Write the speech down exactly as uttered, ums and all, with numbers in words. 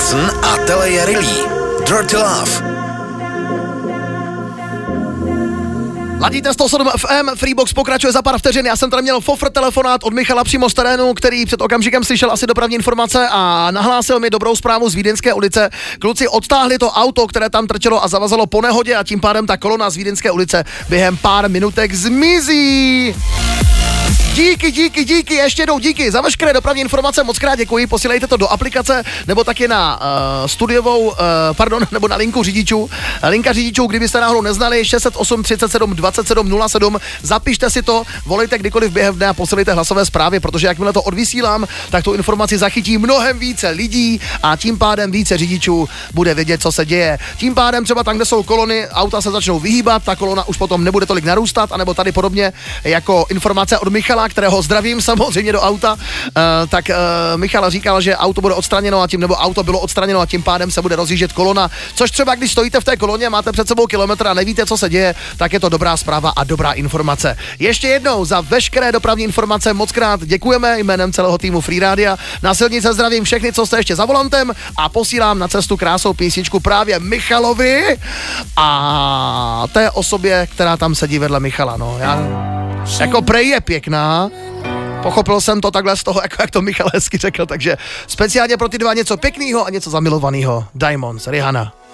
Hansen a Teleje Riley. Dirty Love. Ladíte sto sedm F M, Freebox pokračuje za pár vteřin. Já jsem tady měl fofr telefonát od Michala přímo z terénu, který před okamžikem slyšel asi dopravní informace a nahlásil mi dobrou zprávu z Vídeňské ulice. Kluci odtáhli to auto, které tam trčelo a zavazalo po nehodě a tím pádem ta kolona z Vídeňské ulice během pár minutek zmizí. Díky, díky, díky, ještě jednou díky za veškeré dopravní informace, moc krát děkuji, posílejte to do aplikace nebo taky na uh, studiovou, uh, pardon, nebo na linku řidičů. Linka řidičů, kdybyste náhodou neznali, šest set osm třicet sedm dvacet sedm nula sedm, zapište si to, volejte kdykoliv během dne a posílejte hlasové zprávy, protože jakmile to odvysílám, tak tu informaci zachytí mnohem více lidí a tím pádem více řidičů bude vědět, co se děje. Tím pádem třeba tam, kde jsou kolony, auta se začnou vyhýbat, ta kolona už potom nebude tolik narůstat, anebo tady podobně jako informace od Michala, kterého zdravím samozřejmě do auta, uh, tak uh, Michal říkal, že auto bude odstraněno a tím, nebo auto bylo odstraněno a tím pádem se bude rozjíždět kolona, což třeba když stojíte v té koloně, máte před sebou kilometr a nevíte, co se děje, tak je to dobrá zpráva a dobrá informace. Ještě jednou za veškeré dopravní informace moc krát děkujeme jménem celého týmu Free Rádia. Na silnice zdravím všechny, co jste ještě za volantem a posílám na cestu krásnou písničku právě Michalovi a té osobě, která tam sedí vedle Michala. No, já... Jako prej je pěkná, pochopil jsem to takhle z toho, jako jak to Michal hezky řekl, takže speciálně pro ty dva něco pěkného a něco zamilovaného. Diamonds, Rihanna.